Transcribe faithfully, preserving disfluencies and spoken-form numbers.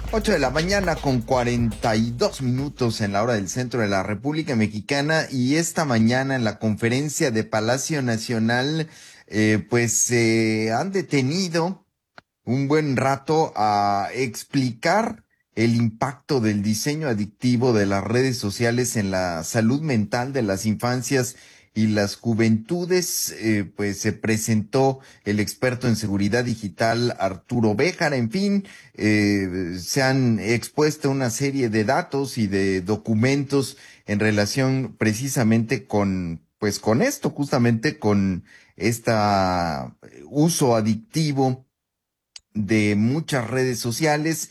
Ocho de la mañana con cuarenta y dos minutos en la hora del centro de la República Mexicana, y esta mañana en la conferencia de Palacio Nacional, eh, pues se han detenido un buen rato a explicar el impacto del diseño adictivo de las redes sociales en la salud mental de las infancias y las juventudes. Eh, pues se presentó el experto en seguridad digital Arturo Béjar. En fin, eh, se han expuesto una serie de datos y de documentos en relación precisamente con, pues con esto, justamente con esta uso adictivo de muchas redes sociales.